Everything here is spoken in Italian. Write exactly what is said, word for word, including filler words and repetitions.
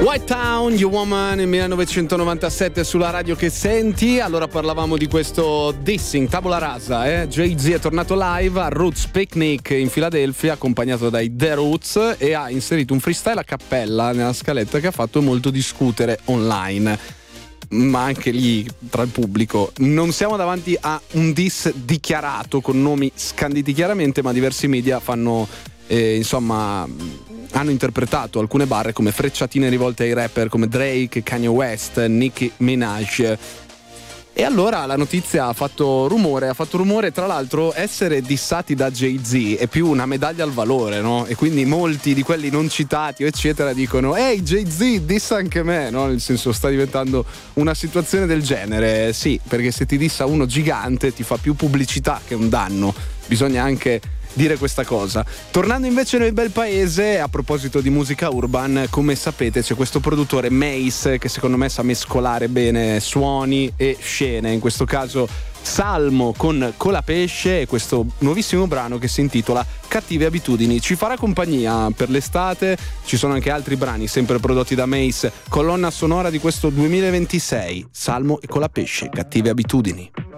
White Town, You Woman, nel millenovecentonovantasette sulla radio che senti. Allora parlavamo di questo dissing, tabula rasa, eh? Jay-Z è tornato live a Roots Picnic in Filadelfia, accompagnato dai The Roots, e ha inserito un freestyle a cappella nella scaletta che ha fatto molto discutere online, ma anche lì tra il pubblico. Non siamo davanti a un diss dichiarato con nomi scanditi chiaramente, ma diversi media fanno eh, insomma hanno interpretato alcune barre come frecciatine rivolte ai rapper come Drake, Kanye West, Nicki Minaj. E allora la notizia ha fatto rumore, ha fatto rumore. Tra l'altro essere dissati da Jay-Z è più una medaglia al valore, no? E quindi molti di quelli non citati eccetera dicono ehi Jay-Z dissa anche me, no? Nel senso, sta diventando una situazione del genere. Sì, perché se ti dissa uno gigante ti fa più pubblicità che un danno, bisogna anche dire questa cosa. Tornando invece nel bel paese, a proposito di musica urban, come sapete c'è questo produttore Mace che secondo me sa mescolare bene suoni e scene, in questo caso Salmo con Colapesce e questo nuovissimo brano che si intitola Cattive Abitudini. Ci farà compagnia per l'estate, ci sono anche altri brani sempre prodotti da Mace, colonna sonora di questo duemilaventisei, Salmo e Colapesce, Cattive Abitudini.